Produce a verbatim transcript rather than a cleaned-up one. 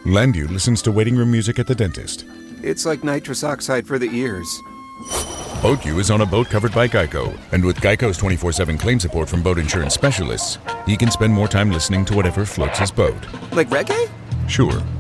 Landu listens to waiting room music at the dentist. It's like nitrous oxide for the ears. BoatU is on a boat covered by Geico, and with Geico's twenty-four seven claim support from boat insurance specialists, he can spend more time listening to whatever floats his boat. Like reggae? Sure.